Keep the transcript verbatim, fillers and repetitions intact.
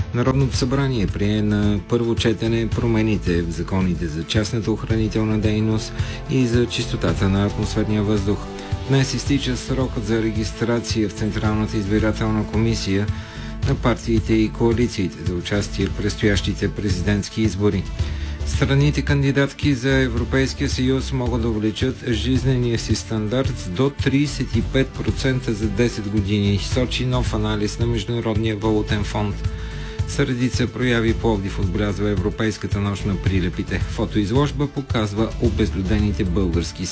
Народното събрание прие на първо четене промените в законите за частната охранителна дейност и за чистотата на атмосферния въздух. Днес изтича срокът за регистрация в Централната избирателна комисия на партиите и коалициите за участие в предстоящите президентски избори. Страните кандидатки за Европейския съюз могат да увеличат жизнения си стандарт с до тридесет и пет процента за десет години, сочи нов анализ на Международния валутен фонд. С редица прояви Пловдив отбелязва Европейската нощ на прилепите. Фотоизложба показва обезлюдените български